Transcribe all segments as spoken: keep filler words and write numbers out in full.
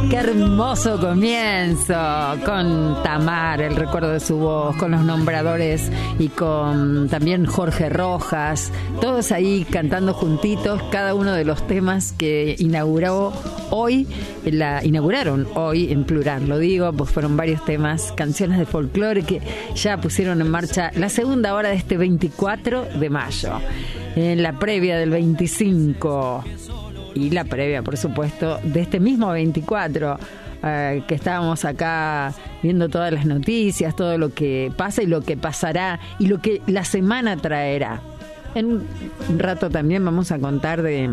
Qué hermoso comienzo con Tamar, el recuerdo de su voz, con los nombradores y con también Jorge Rojas, todos ahí cantando juntitos cada uno de los temas que inauguró hoy, la inauguraron hoy en plural, lo digo, pues fueron varios temas, canciones de folclore que ya pusieron en marcha la segunda hora de este veinticuatro de mayo, en la previa del veinticinco. Y la previa, por supuesto, de este mismo veinticuatro, eh, que estábamos acá viendo todas las noticias, todo lo que pasa y lo que pasará y lo que la semana traerá. En un rato también vamos a contar de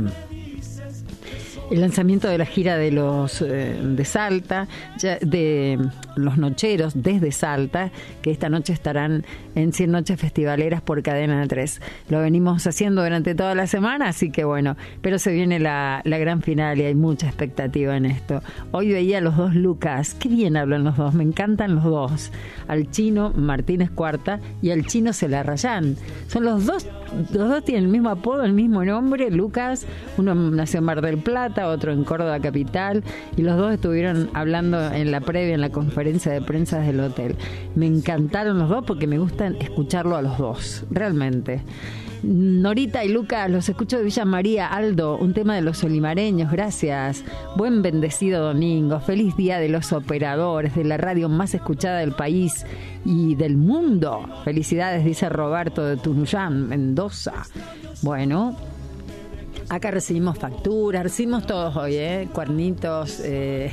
el lanzamiento de la gira de los eh, de Salta, ya, de los Nocheros desde Salta, que esta noche estarán en cien Noches Festivaleras por Cadena tres. Lo venimos haciendo durante toda la semana, así que bueno, pero se viene la, la gran final y hay mucha expectativa en esto. Hoy veía a los dos Lucas, qué bien hablan los dos, me encantan los dos, al Chino Martínez Cuarta y al Chino Celarrayán. Son los dos, los dos tienen el mismo apodo, el mismo nombre, Lucas, uno nació en Mar del Plata, otro en Córdoba capital, y los dos estuvieron hablando en la previa, en la conferencia de prensa del hotel. Me encantaron los dos porque me gustan escucharlo a los dos, realmente. Norita y Lucas, los escucho de Villa María. Aldo, un tema de los olimareños, gracias. Buen bendecido domingo, feliz día de los operadores, de la radio más escuchada del país y del mundo. Felicidades, dice Roberto de Tunuyán, Mendoza. Bueno, acá recibimos facturas, recibimos todos hoy, ¿eh? Cuernitos, eh,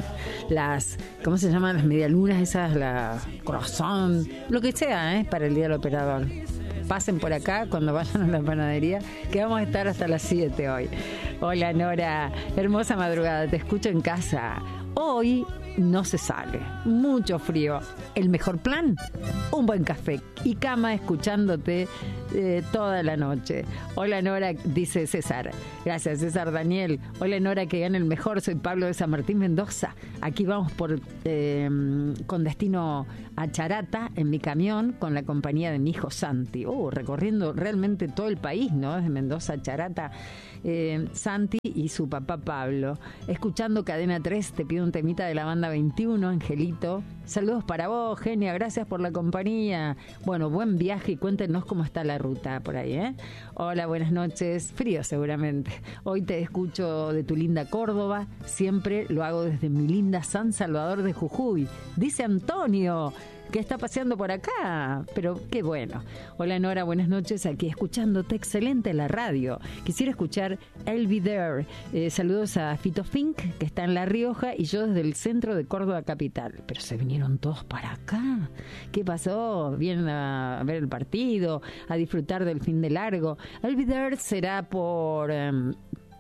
las, ¿cómo se llaman? Las medialunas esas, la croissant, lo que sea, ¿eh? Para el día del operador. Pasen por acá cuando vayan a la panadería, que vamos a estar hasta las siete hoy. Hola Nora, hermosa madrugada, te escucho en casa. Hoy no se sale, mucho frío. El mejor plan, un buen café y cama escuchándote eh, toda la noche. Hola Nora, dice César. Gracias César. Daniel, hola Nora, que gane el mejor. Soy Pablo de San Martín, Mendoza. Aquí vamos por eh, con destino a Charata en mi camión con la compañía de mi hijo Santi. Oh, recorriendo realmente todo el país, ¿no? Desde Mendoza a Charata. Eh, Santi y su papá Pablo. Escuchando Cadena tres, te pido un temita de la banda veintiuno, Angelito. Saludos para vos, genia, gracias por la compañía. Bueno, buen viaje y cuéntenos cómo está la ruta por ahí, ¿eh? Hola, buenas noches. Frío seguramente. Hoy te escucho de tu linda Córdoba. Siempre lo hago desde mi linda San Salvador de Jujuy. Dice Antonio, que está paseando por acá, pero qué bueno. Hola Nora, buenas noches, aquí escuchándote, excelente la radio. Quisiera escuchar I'll Be There. Eh, saludos a Fito Fink, que está en La Rioja, y yo desde el centro de Córdoba capital. Pero se vinieron todos para acá. ¿Qué pasó? Vienen a ver el partido, a disfrutar del fin de largo. I'll Be There será por... Um,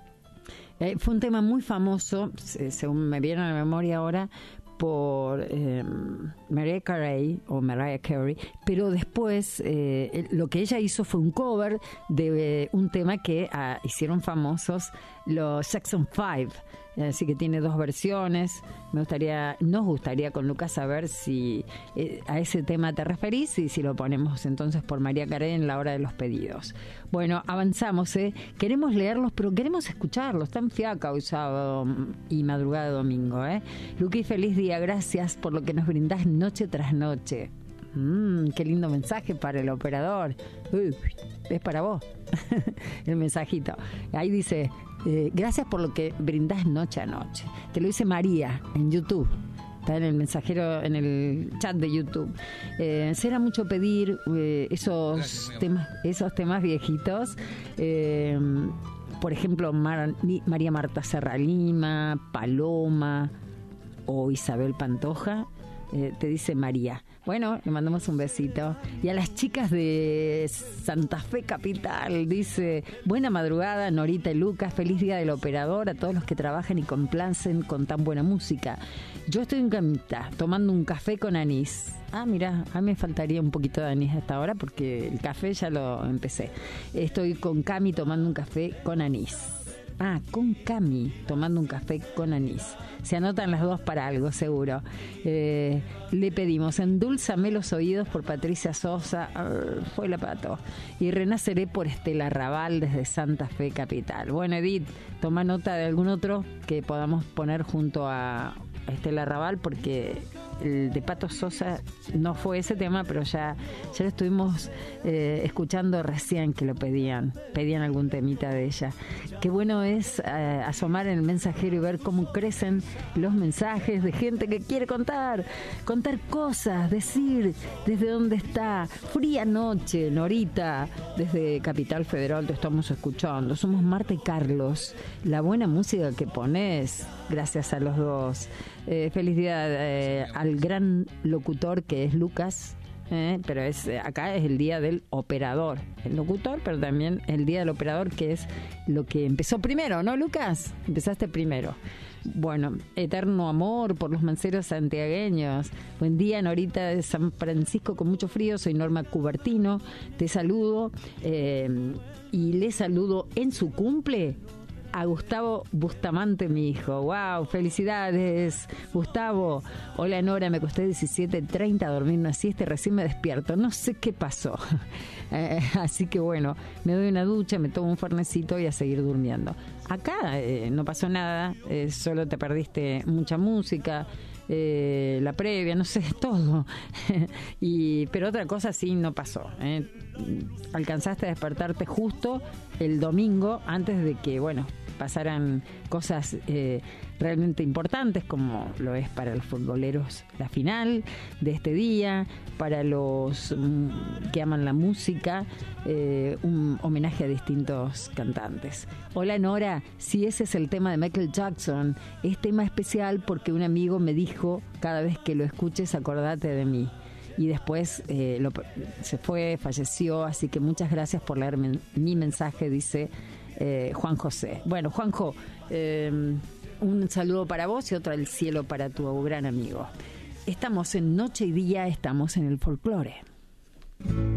eh, fue un tema muy famoso, según me viene a la memoria ahora, por eh, Mariah Carey o Mariah Carey, pero después eh, lo que ella hizo fue un cover de eh, un tema que ah, hicieron famosos los Jackson Five, así que tiene dos versiones. Me gustaría, nos gustaría con Lucas saber si eh, a ese tema te referís y si lo ponemos entonces por Mariah Carey en la hora de los pedidos. Bueno, avanzamos, ¿eh? Queremos leerlos, pero queremos escucharlos. Tan fiaca hoy sábado y madrugada de domingo, ¿eh? Luqui, feliz día, gracias por lo que nos brindás noche tras noche. Mm, qué lindo mensaje para el operador. Uy, es para vos el mensajito. Ahí dice, eh, gracias por lo que brindás noche a noche. Te lo dice María en YouTube. Está en el mensajero, en el chat de YouTube. Eh, será mucho pedir eh, esos gracias, temas, esos temas viejitos. Eh, por ejemplo, Mar, María Marta Serra Lima, Paloma o Isabel Pantoja. Eh, te dice María. Bueno, le mandamos un besito. Y a las chicas de Santa Fe Capital, dice, buena madrugada, Norita y Lucas, feliz día del operador, a todos los que trabajan y complacen con tan buena música. Yo estoy en camita, tomando un café con anís. Ah, mira, a mí me faltaría un poquito de anís hasta ahora porque el café ya lo empecé. Estoy con Cami tomando un café con anís. Ah, con Cami, tomando un café con anís. Se anotan las dos para algo, seguro. Eh, le pedimos Endúlzame los oídos por Patricia Sosa, arr, fue la pato. Y Renaceré por Estela Raval desde Santa Fe Capital. Bueno, Edith, toma nota de algún otro que podamos poner junto a Estela Raval, porque el de Pato Sosa no fue ese tema, pero ya, ya lo estuvimos eh, escuchando recién que lo pedían, pedían algún temita de ella. Qué bueno es eh, asomar en el mensajero y ver cómo crecen los mensajes de gente que quiere contar, contar cosas, decir desde dónde está. Fría noche, Norita, desde Capital Federal te estamos escuchando. Somos Marta y Carlos, la buena música que pones, gracias a los dos. Eh, felicidad eh, al gran locutor que es Lucas, eh, pero es acá es el día del operador, el locutor, pero también el día del operador, que es lo que empezó primero, ¿no, Lucas? Empezaste primero. Bueno, eterno amor por los manceros santiagueños. Buen día, Norita de San Francisco con mucho frío. Soy Norma Cubertino, te saludo eh, y le saludo en su cumple a Gustavo Bustamante, mi hijo. ¡Wow! ¡Felicidades, Gustavo! Hola, Nora, me costé diecisiete treinta a dormir una siesta y recién me despierto. No sé qué pasó. Eh, así que bueno, me doy una ducha, me tomo un fernecito y a seguir durmiendo. Acá eh, no pasó nada, eh, solo te perdiste mucha música, eh, la previa, no sé, todo. y Pero otra cosa sí no pasó. Eh. Alcanzaste a despertarte justo el domingo antes de que, bueno, pasaran cosas eh, realmente importantes, como lo es para los futboleros la final de este día, para los mm, que aman la música, eh, un homenaje a distintos cantantes. Hola, Nora, si ese es el tema de Michael Jackson, es tema especial porque un amigo me dijo, cada vez que lo escuches acordate de mí. Y después eh, lo, se fue, falleció, así que muchas gracias por leer men, mi mensaje, dice eh, Juan José. Bueno, Juanjo, eh, un saludo para vos y otro al cielo para tu gran amigo. Estamos en Noche y Día, estamos en el folclore.